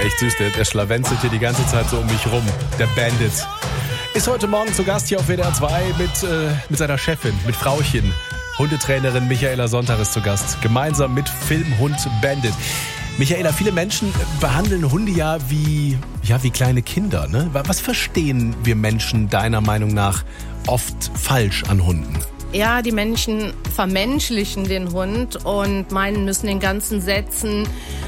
echt süß, der schlawenzelt hier die ganze Zeit so um mich rum. Der Bandit. Ist heute Morgen zu Gast hier auf WDR 2 mit seiner Chefin, mit Frauchen. Hundetrainerin Michaela Sonntag ist zu Gast. Gemeinsam mit Filmhund Bandit. Michaela, viele Menschen behandeln Hunde ja wie kleine Kinder, ne? Was verstehen wir Menschen deiner Meinung nach oft falsch an Hunden? Ja, die Menschen vermenschlichen den Hund und meinen, müssen den ganzen setzen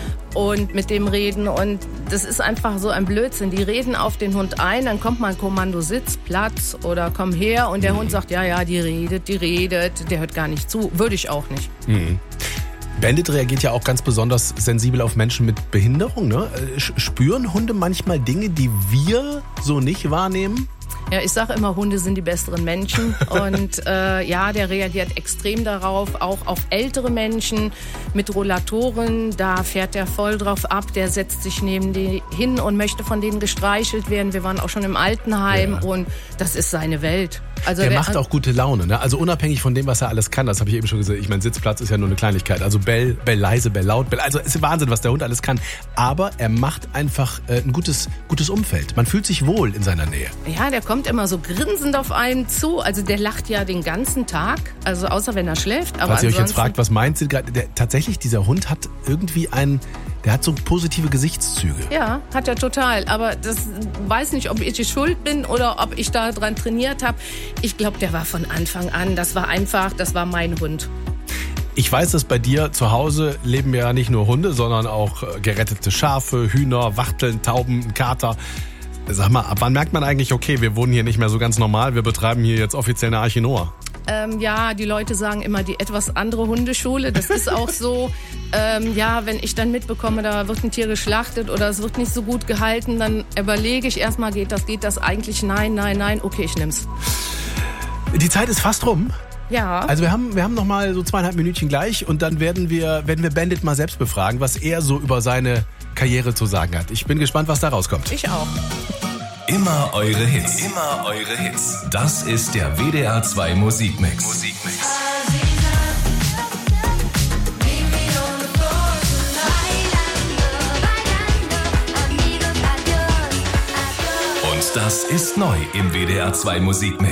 und mit dem reden. Und das ist einfach so ein Blödsinn. Die reden auf den Hund ein, dann kommt mal ein Kommando, Sitz, Platz oder komm her. Und der Hund sagt, ja, die redet, der hört gar nicht zu. Würde ich auch nicht. Mhm. Bandit reagiert ja auch ganz besonders sensibel auf Menschen mit Behinderung, ne? Spüren Hunde manchmal Dinge, die wir so nicht wahrnehmen? Ja, ich sage immer, Hunde sind die besseren Menschen und der reagiert extrem darauf, auch auf ältere Menschen mit Rollatoren, da fährt der voll drauf ab, der setzt sich neben die hin und möchte von denen gestreichelt werden. Wir waren auch schon im Altenheim und das ist seine Welt. Also der macht auch gute Laune, ne? Also unabhängig von dem, was er alles kann, das habe ich eben schon gesagt, ich meine, Sitzplatz ist ja nur eine Kleinigkeit, also Bell leise, Bell laut, Bell, also es ist Wahnsinn, was der Hund alles kann, aber er macht einfach ein gutes Umfeld, man fühlt sich wohl in seiner Nähe. Ja, der kommt immer so grinsend auf einen zu, also der lacht ja den ganzen Tag, also außer wenn er schläft. Aber falls ihr euch jetzt fragt, was meint sie gerade, tatsächlich, dieser Hund hat irgendwie der hat so positive Gesichtszüge. Ja, hat er total. Aber das weiß nicht, ob ich die schuld bin oder ob ich da dran trainiert habe. Ich glaube, der war von Anfang an. Das war mein Hund. Ich weiß, dass bei dir zu Hause leben ja nicht nur Hunde, sondern auch gerettete Schafe, Hühner, Wachteln, Tauben, Kater. Sag mal, ab wann merkt man eigentlich, okay, wir wohnen hier nicht mehr so ganz normal, wir betreiben hier jetzt offiziell eine Arche Noah? Die Leute sagen immer die etwas andere Hundeschule. Das ist auch so. Wenn ich dann mitbekomme, da wird ein Tier geschlachtet oder es wird nicht so gut gehalten, dann überlege ich erstmal, geht das eigentlich? Nein, okay, ich nehm's. Die Zeit ist fast rum. Ja. Also wir haben noch mal so 2,5 Minütchen gleich und dann werden wir Bandit mal selbst befragen, was er so über seine Karriere zu sagen hat. Ich bin gespannt, was da rauskommt. Ich auch. Immer eure Hits. Immer eure Hits. Das ist der WDR 2 Musikmix. Und das ist neu im WDR 2 Musikmix.